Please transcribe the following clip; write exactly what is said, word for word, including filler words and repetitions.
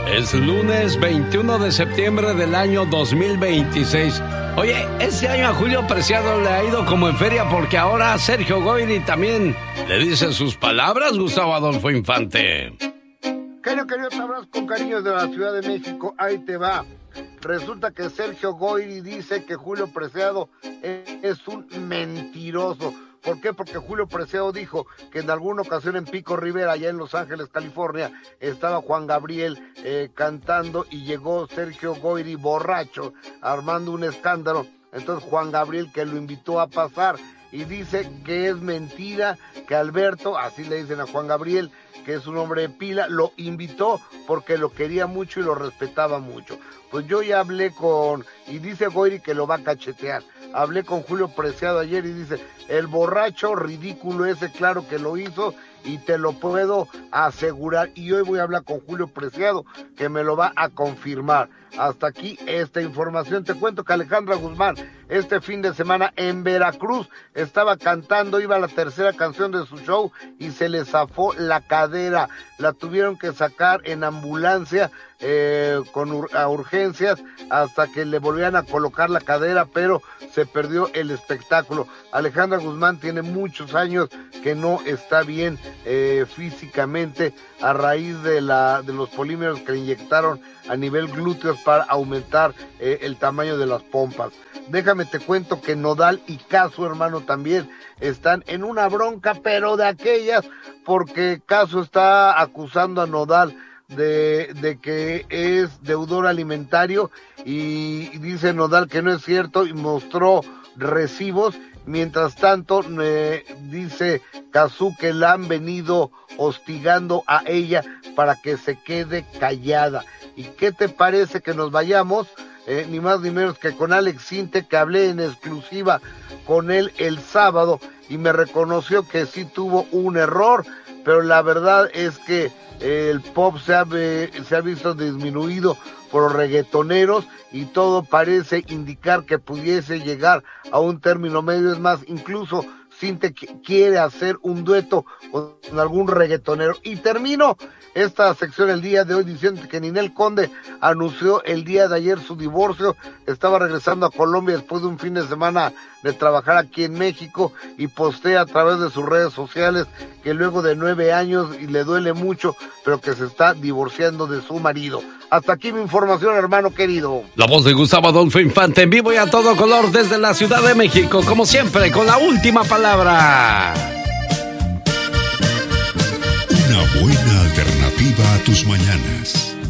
Es lunes veintiuno de septiembre del año dos mil veintiséis. Oye, este año a Julio Preciado le ha ido como en feria porque ahora Sergio Goyri también le dice sus palabras, Gustavo Adolfo Infante. Querido, querido, te abrazo con cariño de la Ciudad de México. Ahí te va. Resulta que Sergio Goyri dice que Julio Preciado es un mentiroso. ¿Por qué? Porque Julio Preciado dijo que en alguna ocasión en Pico Rivera, allá en Los Ángeles, California, estaba Juan Gabriel eh, cantando y llegó Sergio Goyri borracho, armando un escándalo. Entonces Juan Gabriel, que lo invitó a pasar, y dice que es mentira, que Alberto, así le dicen a Juan Gabriel, que es un hombre de pila, lo invitó porque lo quería mucho y lo respetaba mucho. Pues yo ya hablé con, y dice Goyri que lo va a cachetear. Hablé con Julio Preciado ayer y dice, el borracho ridículo ese, claro que lo hizo y te lo puedo asegurar. Y hoy voy a hablar con Julio Preciado, que me lo va a confirmar. Hasta aquí esta información. Te cuento que Alejandra Guzmán, este fin de semana en Veracruz, estaba cantando, iba a la tercera canción de su show y se le zafó la cadera. La tuvieron que sacar en ambulancia eh, con ur- a urgencias hasta que le volvieran a colocar la cadera, pero se perdió el espectáculo. Alejandra Guzmán tiene muchos años que no está bien eh, físicamente a raíz de la de los polímeros que le inyectaron a nivel glúteos para aumentar eh, el tamaño de las pompas. Déjame te cuento que Nodal y Caso, hermano, también están en una bronca, pero de aquellas, porque Caso está acusando a Nodal de, de que es deudor alimentario y dice Nodal que no es cierto y mostró recibos. Mientras tanto, eh, dice Cazzu que la han venido hostigando a ella para que se quede callada. ¿Y qué te parece que nos vayamos? Eh, ni más ni menos que con Alex Sinte, que hablé en exclusiva con él el sábado y me reconoció que sí tuvo un error, pero la verdad es que eh, el pop se ha, eh, se ha visto disminuido por los reggaetoneros y todo parece indicar que pudiese llegar a un término medio. Es más, incluso Sinte quiere hacer un dueto con algún reggaetonero. Y termino esta sección el día de hoy diciendo que Ninel Conde anunció el día de ayer su divorcio. Estaba regresando a Colombia después de un fin de semana de trabajar aquí en México y postea a través de sus redes sociales que luego de nueve años y le duele mucho, pero que se está divorciando de su marido. Hasta aquí mi información, hermano querido. La voz de Gustavo Adolfo Infante en vivo y a todo color desde la Ciudad de México, como siempre, con la última palabra. Una buena alternativa a tus mañanas.